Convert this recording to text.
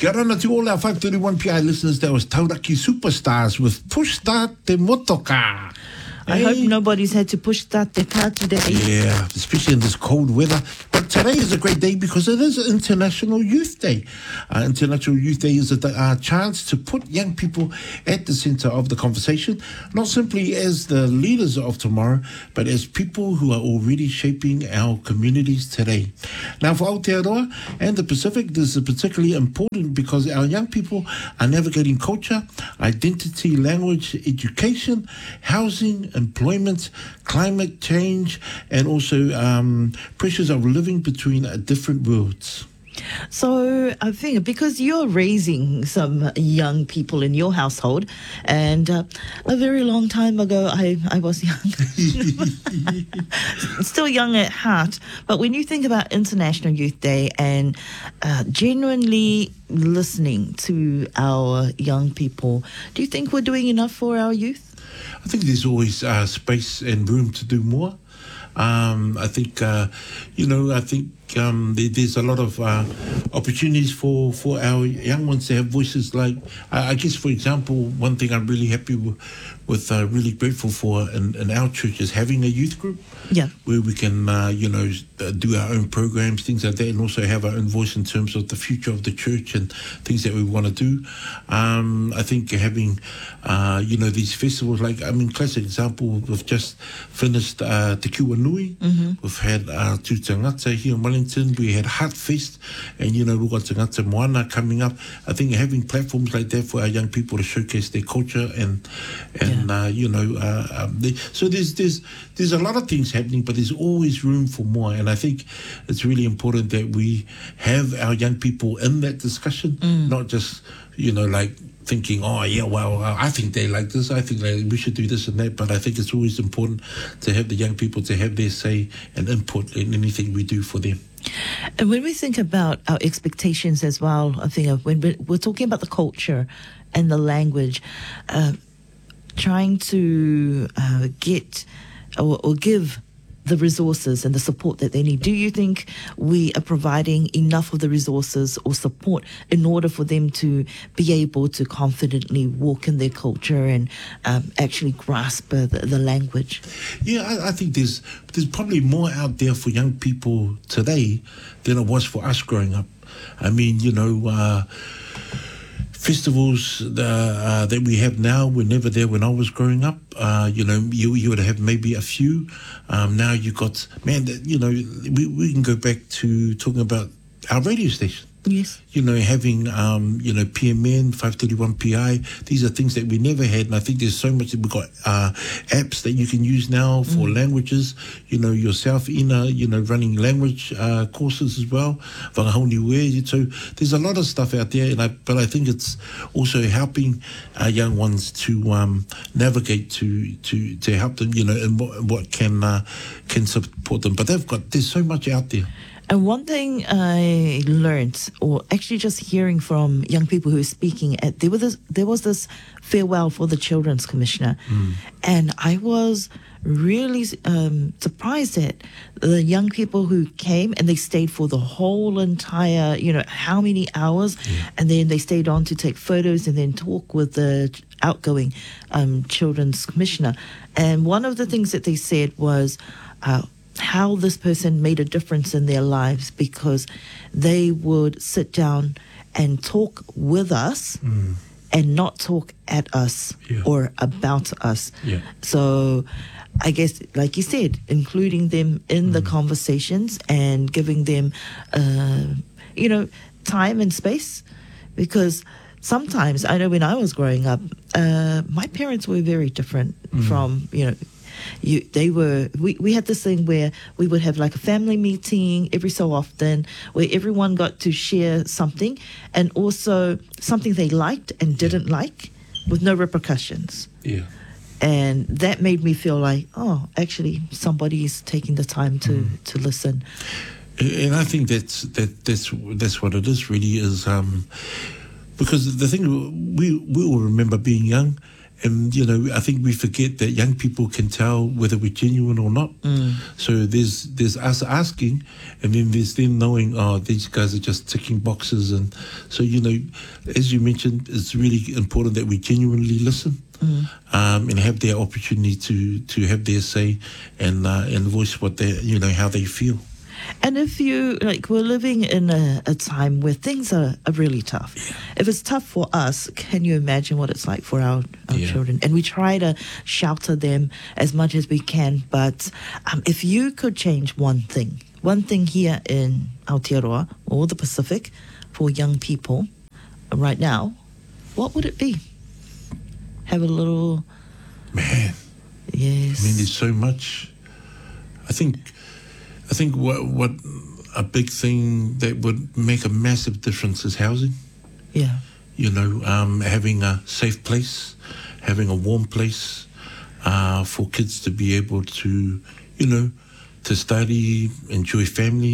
Kia ora to all our 531 PI listeners. That was Tauraki Superstars with Push Start Te Motoka. I hope nobody's had to push start their car today. Yeah, especially in this cold weather. But today is a great day because it is International Youth Day. International Youth Day is a chance to put young people at the center of the conversation, not simply as the leaders of tomorrow, but as people who are already shaping our communities today. Now, for Aotearoa and the Pacific, this is particularly important because our young people are navigating culture, identity, language, education, housing, employment, climate change, and also pressures of living between different worlds. So I think because you're raising some young people in your household, and a very long time ago I was young, still young at heart, but when you think about International Youth Day and genuinely listening to our young people, do you think we're doing enough for our youth? I think there's always space and room to do more. I think, there's a lot of opportunities for our young ones to have voices like, I guess, for example, one thing I'm really happy with really grateful for in our church is having a youth group. Yeah. Where we can, do our own programs, things like that, and also have our own voice in terms of the future of the church and things that we want to do. I think having, these festivals, classic example, we've just finished Te Kiwanui. Mm-hmm. We've had Tū Tangata here in Wellington. We had Heart Fest, and, we've got Tangata Moana coming up. I think having platforms like that for our young people to showcase their culture so there's a lot of things happening, but there's always room for more. And I think it's really important that we have our young people in that discussion, not just, thinking, I think they like this, I think we should do this and that. But I think it's always important to have the young people to have their say and input in anything we do for them. And when we think about our expectations as well, I think when we're talking about the culture and the language, trying to get or give the resources and the support that they need. Do you think we are providing enough of the resources or support in order for them to be able to confidently walk in their culture and actually grasp the language? Yeah, I think there's probably more out there for young people today than it was for us growing up. I mean, festivals that we have now were never there when I was growing up. You would have maybe a few. Now you got, we can go back to talking about our radio station. Yes. Having, PMN, 531 PI, these are things that we never had. And I think there's so much that we've got apps that you can use now for languages. Yourself, Ina, running language courses as well. Whakahauniwe. So there's a lot of stuff out there. But I think it's also helping our young ones to navigate to help them, in what can support them. But there's so much out there. And one thing I learned, or actually just hearing from young people who were speaking, there was this farewell for the Children's Commissioner. And I was really surprised at the young people who came and they stayed for the whole entire, how many hours, and then they stayed on to take photos and then talk with the outgoing Children's Commissioner. And one of the things that they said was how this person made a difference in their lives, because they would sit down and talk with us and not talk at us or about us. Yeah. So I guess, like you said, including them in the conversations and giving them, time and space, because sometimes, I know when I was growing up, my parents were very different from, we had this thing where we would have like a family meeting every so often where everyone got to share something, and also something they liked and didn't like, with no repercussions. Yeah. And that made me feel like, actually somebody is taking the time to listen. And I think that's what it is, really, is because the thing, we all remember being young And, you know, I think we forget that young people can tell whether we're genuine or not. So there's us asking, and then there's them knowing, oh, these guys are just ticking boxes. And so, you know, as you mentioned, it's really important that we genuinely listen and have their opportunity to have their say and voice what they, you know, how they feel. And if you, like, we're living in a time where things are really tough. Yeah. If it's tough for us, can you imagine what it's like for our children? And we try to shelter them as much as we can. But if you could change one thing here in Aotearoa or the Pacific for young people right now, what would it be? Have a little... Man. Yes. I mean, there's so much. I think what a big thing that would make a massive difference is housing. Yeah. You know, having a safe place, having a warm place for kids to be able to, you know, to study, enjoy family.